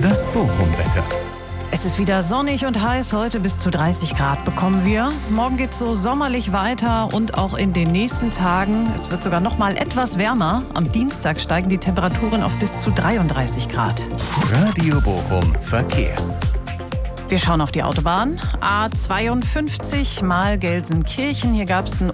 Das Bochum-Wetter. Es ist wieder sonnig und heiß. Heute bis zu 30 Grad bekommen wir. Morgen geht es so sommerlich weiter und auch in den nächsten Tagen. Es wird sogar noch mal etwas wärmer. Am Dienstag steigen die Temperaturen auf bis zu 33 Grad. Radio Bochum Verkehr. Wir schauen auf die Autobahn. A52 mal Gelsenkirchen. Hier gab es einen